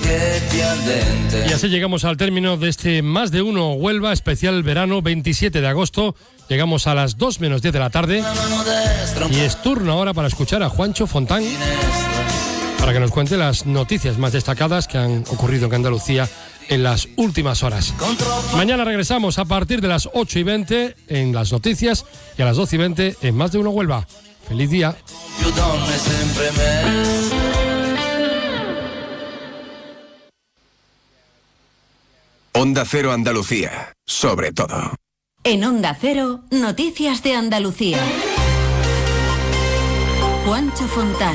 Y así llegamos al término de este Más de Uno Huelva especial verano 27 de agosto. Llegamos a las 2 menos 10 de la tarde y es turno ahora para escuchar a Juancho Fontán para que nos cuente las noticias más destacadas que han ocurrido en Andalucía en las últimas horas. Mañana regresamos a partir de las 8:20 en las noticias y a las 12:20 en Más de Uno Huelva. ¡Feliz día! Onda Cero Andalucía, sobre todo. En Onda Cero, noticias de Andalucía. Juancho Fontán.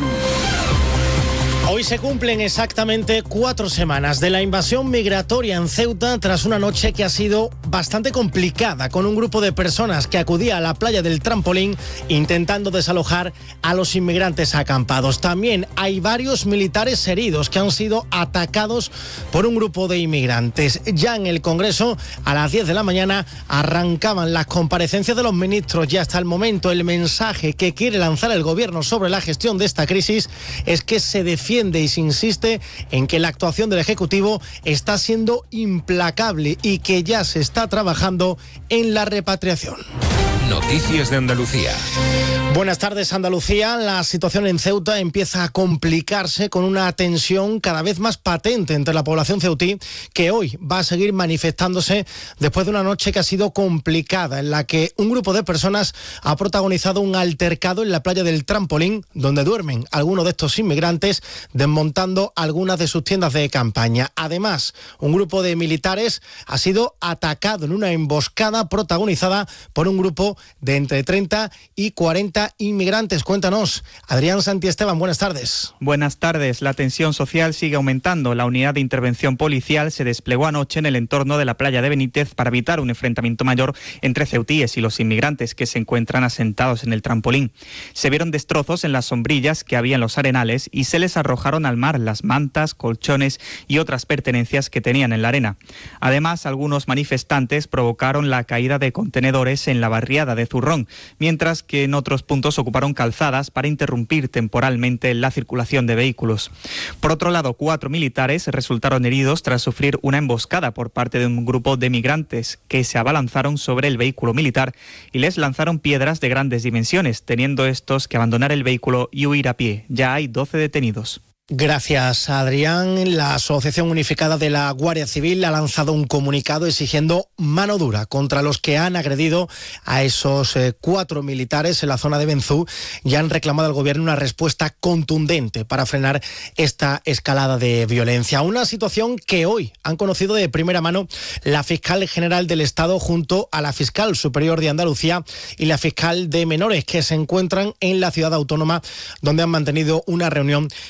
Hoy se cumplen exactamente 4 semanas de la invasión migratoria en Ceuta tras una noche que ha sido bastante complicada, con un grupo de personas que acudía a la playa del Trampolín intentando desalojar a los inmigrantes acampados. También hay varios militares heridos que han sido atacados por un grupo de inmigrantes. Ya en el Congreso, a las 10 de la mañana, arrancaban las comparecencias de los ministros y hasta el momento el mensaje que quiere lanzar el Gobierno sobre la gestión de esta crisis es que se defiende y se insiste en que la actuación del Ejecutivo está siendo implacable y que ya se está trabajando en la repatriación. Noticias de Andalucía. Buenas tardes, Andalucía. La situación en Ceuta empieza a complicarse con una tensión cada vez más patente entre la población ceutí, que hoy va a seguir manifestándose después de una noche que ha sido complicada, en la que un grupo de personas ha protagonizado un altercado en la playa del Trampolín, donde duermen algunos de estos inmigrantes, desmontando algunas de sus tiendas de campaña. Además, un grupo de militares ha sido atacado en una emboscada protagonizada por un grupo de entre 30 y 40 inmigrantes. Cuéntanos, Adrián Santiesteban, buenas tardes. Buenas tardes. La tensión social sigue aumentando. La unidad de intervención policial se desplegó anoche en el entorno de la playa de Benítez para evitar un enfrentamiento mayor entre ceutíes y los inmigrantes que se encuentran asentados en el Trampolín. Se vieron destrozos en las sombrillas que había en los arenales y se les arrojaron al mar las mantas, colchones y otras pertenencias que tenían en la arena. Además, algunos manifestantes provocaron la caída de contenedores en la barriada de Zurrón, mientras que en otros puntos ocuparon calzadas para interrumpir temporalmente la circulación de vehículos. Por otro lado, 4 militares resultaron heridos tras sufrir una emboscada por parte de un grupo de migrantes que se abalanzaron sobre el vehículo militar y les lanzaron piedras de grandes dimensiones, teniendo estos que abandonar el vehículo y huir a pie. Ya hay 12 detenidos. Gracias, Adrián. La Asociación Unificada de la Guardia Civil ha lanzado un comunicado exigiendo mano dura contra los que han agredido a esos 4 militares en la zona de Benzú y han reclamado al Gobierno una respuesta contundente para frenar esta escalada de violencia. Una situación que hoy han conocido de primera mano la Fiscal General del Estado junto a la Fiscal Superior de Andalucía y la Fiscal de Menores, que se encuentran en la ciudad autónoma, donde han mantenido una reunión